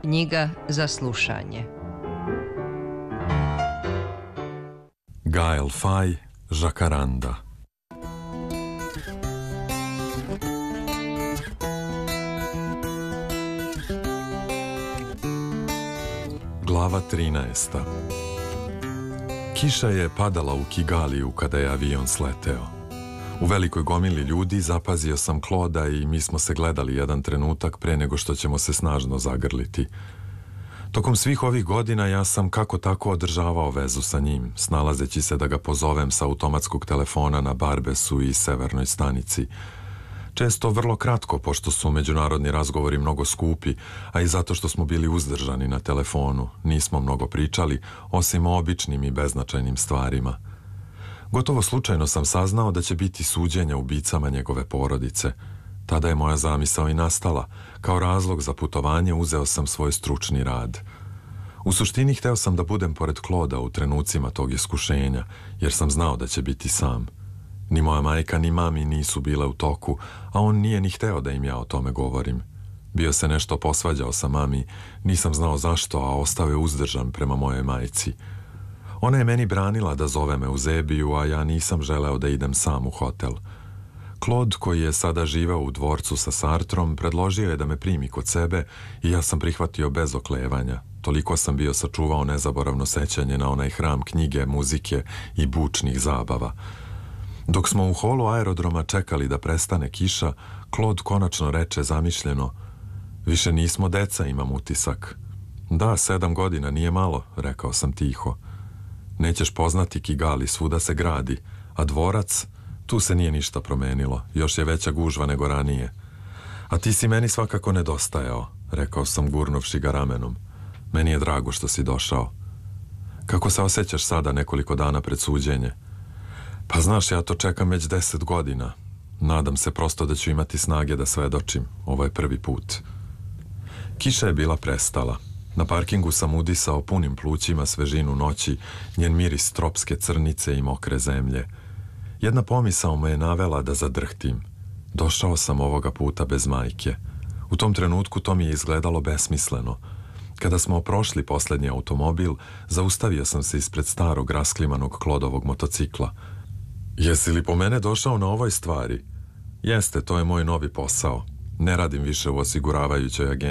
Knjiga za slušanje. Gael Fay, Žakaranda. Glava 13. Kiša je padala u Kigaliju kada je avion sleteo. U velikoj gomili ljudi zapazio sam Kloda i mi smo se gledali jedan trenutak pre nego što ćemo se snažno zagrliti. Tokom svih ovih godina ja sam kako tako održavao vezu sa njim, snalazeći se da ga pozovem sa automatskog telefona na Barbesu i Severnoj stanici. Često vrlo kratko, pošto su međunarodni razgovori mnogo skupi, a i zato što smo bili uzdržani na telefonu, nismo mnogo pričali, osim o običnim i beznačajnim stvarima. Gotovo slučajno sam saznao da će biti suđenja ubicama njegove porodice. Tada je moja zamisao i nastala. Kao razlog za putovanje uzeo sam svoj stručni rad. U suštini hteo sam da budem pored Kloda u trenucima tog iskušenja, jer sam znao da će biti sam. Ni moja majka ni mami nisu bile u toku, a on nije ni hteo da im ja o tome govorim. Bio se nešto posvađao sa mami, nisam znao zašto, a ostao je uzdržan prema mojoj majci. Ona je meni branila da zove me u Zebiju, a ja nisam želeo da idem sam u hotel. Claude, koji je sada živeo u dvorcu sa Sartrom, predložio je da me primi kod sebe i ja sam prihvatio bez oklevanja. Toliko sam bio sačuvao nezaboravno sećanje na onaj hram knjige, muzike i bučnih zabava. Dok smo u holu aerodroma čekali da prestane kiša, Claude konačno reče zamišljeno: "Više nismo deca, imam utisak." "Da, 7 godina, nije malo," rekao sam tiho. "Nećeš poznati Kigali, svuda se gradi, a dvorac, tu se nije ništa promenilo, još je veća gužva nego ranije. A ti si meni svakako nedostajao," rekao sam gurnuvši ga ramenom. "Meni je drago što si došao." "Kako se osjećaš sada nekoliko dana pred suđenje?" "Pa znaš, ja to čekam već 10 godina. Nadam se prosto da ću imati snage da svedočim. Ovo je prvi put." Kiša je bila prestala. Na parkingu sam udisao punim plućima svežinu noći, njen miris tropske crnice i mokre zemlje. Jedna pomisao me je navela da zadrhtim. Došao sam ovoga puta bez majke. U tom trenutku to mi je izgledalo besmisleno. Kada smo prošli poslednji automobil, zaustavio sam se ispred starog rasklimanog Klodovog motocikla. "Jesi li po mene došao na ovoj stvari?" "Jeste, to je moj novi posao. Ne radim više u osiguravajućoj agenciji.